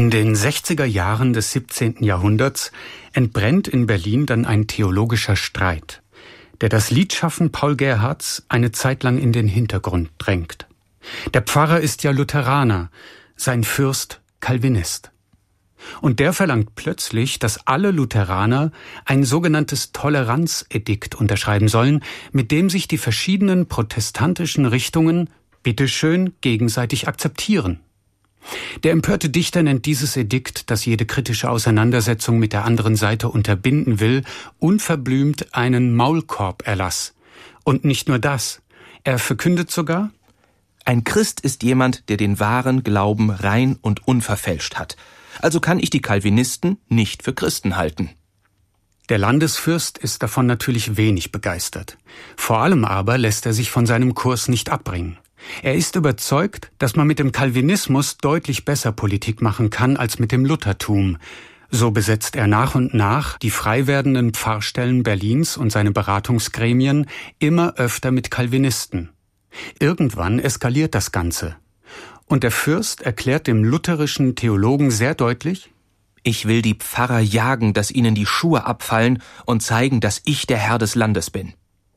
In den 60er Jahren des 17. Jahrhunderts entbrennt in Berlin dann ein theologischer Streit, der das Liedschaffen Paul Gerhardts eine Zeit lang in den Hintergrund drängt. Der Pfarrer ist ja Lutheraner, sein Fürst Calvinist. Und der verlangt plötzlich, dass alle Lutheraner ein sogenanntes Toleranzedikt unterschreiben sollen, mit dem sich die verschiedenen protestantischen Richtungen bitteschön gegenseitig akzeptieren. Der empörte Dichter nennt dieses Edikt, das jede kritische Auseinandersetzung mit der anderen Seite unterbinden will, unverblümt einen Maulkorberlass. Und nicht nur das, er verkündet sogar: Ein Christ ist jemand, der den wahren Glauben rein und unverfälscht hat. Also kann ich die Calvinisten nicht für Christen halten. Der Landesfürst ist davon natürlich wenig begeistert. Vor allem aber lässt er sich von seinem Kurs nicht abbringen. Er ist überzeugt, dass man mit dem Calvinismus deutlich besser Politik machen kann als mit dem Luthertum. So besetzt er nach und nach die frei werdenden Pfarrstellen Berlins und seine Beratungsgremien immer öfter mit Calvinisten. Irgendwann eskaliert das Ganze. Und der Fürst erklärt dem lutherischen Theologen sehr deutlich: Ich will die Pfarrer jagen, dass ihnen die Schuhe abfallen und zeigen, dass ich der Herr des Landes bin.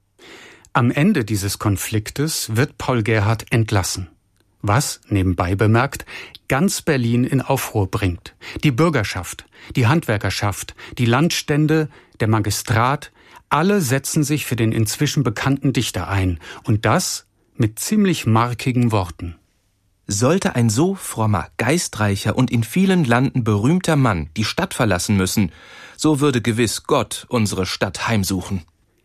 Am Ende dieses Konfliktes wird Paul Gerhardt entlassen, was, nebenbei bemerkt, ganz Berlin in Aufruhr bringt. Die Bürgerschaft, die Handwerkerschaft, die Landstände, der Magistrat, alle setzen sich für den inzwischen bekannten Dichter ein, und das mit ziemlich markigen Worten. Sollte ein so frommer, geistreicher und in vielen Landen berühmter Mann die Stadt verlassen müssen, so würde gewiss Gott unsere Stadt heimsuchen.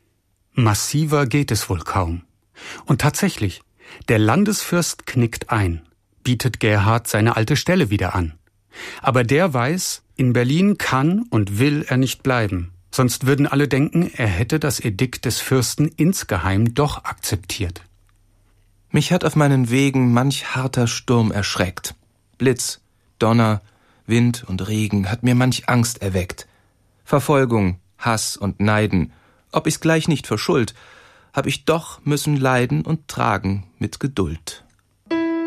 Massiver geht es wohl kaum. Und tatsächlich, der Landesfürst knickt ein, bietet Gerhardt seine alte Stelle wieder an. Aber der weiß, in Berlin kann und will er nicht bleiben. Sonst würden alle denken, er hätte das Edikt des Fürsten insgeheim doch akzeptiert. Mich hat auf meinen Wegen manch harter Sturm erschreckt. Blitz, Donner, Wind und Regen hat mir manch Angst erweckt. Verfolgung, Hass und Neiden, ob ich's gleich nicht verschuld, hab ich doch müssen leiden und tragen mit Geduld.